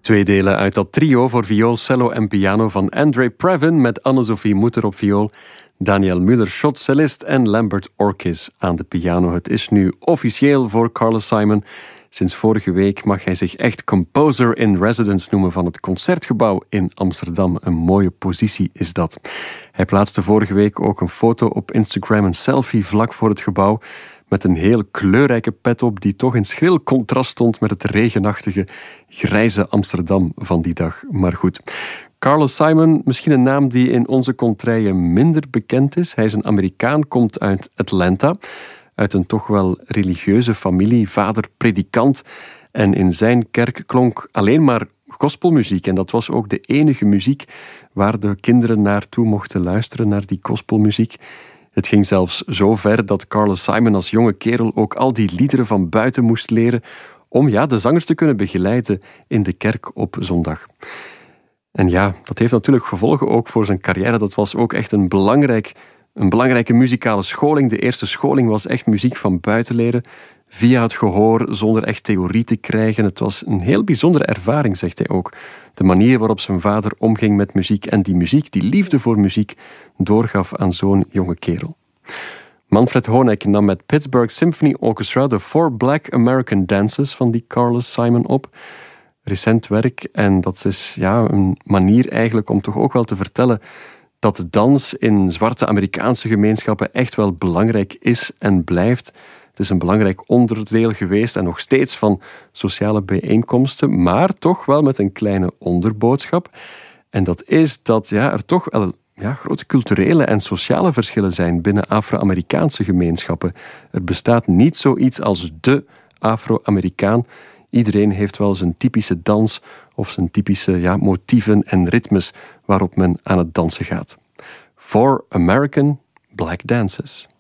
Twee delen uit dat trio voor viool, cello en piano van Andre Previn met Anne-Sophie Mutter op viool, Daniel Müller-Schott cellist en Lambert Orkis aan de piano. Het is nu officieel voor Carlos Simon. Sinds vorige week mag hij zich echt composer in residence noemen van het Concertgebouw in Amsterdam. Een mooie positie is dat. Hij plaatste vorige week ook een foto op Instagram, een selfie vlak voor het gebouw, met een heel kleurrijke pet op die toch in schril contrast stond met het regenachtige, grijze Amsterdam van die dag. Maar goed, Carlos Simon, misschien een naam die in onze contraien minder bekend is. Hij is een Amerikaan, komt uit Atlanta, uit een toch wel religieuze familie, vader predikant. En in zijn kerk klonk alleen maar gospelmuziek. En dat was ook de enige muziek waar de kinderen naartoe mochten luisteren, naar die gospelmuziek. Het ging zelfs zo ver dat Carlos Simon als jonge kerel ook al die liederen van buiten moest leren om de zangers te kunnen begeleiden in de kerk op zondag. En dat heeft natuurlijk gevolgen ook voor zijn carrière. Dat was ook echt een belangrijke muzikale scholing. De eerste scholing was echt muziek van buiten leren, via het gehoor, zonder echt theorie te krijgen. Het was een heel bijzondere ervaring, zegt hij ook. De manier waarop zijn vader omging met muziek en die muziek, die liefde voor muziek, doorgaf aan zo'n jonge kerel. Manfred Honeck nam met Pittsburgh Symphony Orchestra de 4 Black American Dances van die Carlos Simon op. Recent werk, en dat is een manier eigenlijk om toch ook wel te vertellen dat de dans in zwarte Amerikaanse gemeenschappen echt wel belangrijk is en blijft. Het is een belangrijk onderdeel geweest en nog steeds van sociale bijeenkomsten, maar toch wel met een kleine onderboodschap. En dat is dat er toch wel grote culturele en sociale verschillen zijn binnen Afro-Amerikaanse gemeenschappen. Er bestaat niet zoiets als de Afro-Amerikaan. Iedereen heeft wel zijn typische dans of zijn typische motieven en ritmes waarop men aan het dansen gaat. 4 American Black Dances.